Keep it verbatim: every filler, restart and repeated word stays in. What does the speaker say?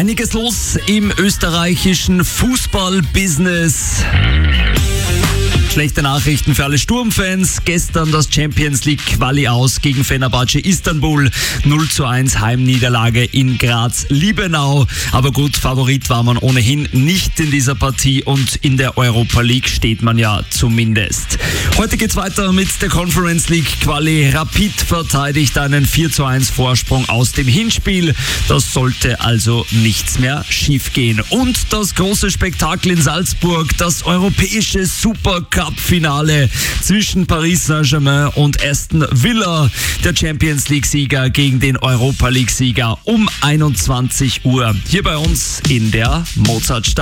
Einiges los im österreichischen Fußballbusiness. Schlechte Nachrichten für alle Sturmfans. Gestern das Champions League Quali aus gegen Fenerbahce Istanbul. null zu eins Heimniederlage in Graz-Liebenau. Aber gut, Favorit war man ohnehin nicht in dieser Partie und in der Europa League steht man ja zumindest. Heute geht's weiter mit der Conference League Quali. Rapid verteidigt einen vier zu eins Vorsprung aus dem Hinspiel. Das sollte also nichts mehr schiefgehen. Und das große Spektakel in Salzburg, das europäische Supercup-Finale zwischen Paris Saint-Germain und Aston Villa. Der Champions League-Sieger gegen den Europa League-Sieger um einundzwanzig Uhr hier bei uns in der Mozartstadt.